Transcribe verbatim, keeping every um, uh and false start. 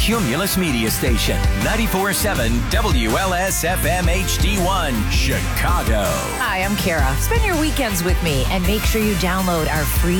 Cumulus Media Station, ninety-four point seven W L S F M H D one, Chicago. Hi, I'm Kara. Spend your weekends with me and make sure you download our free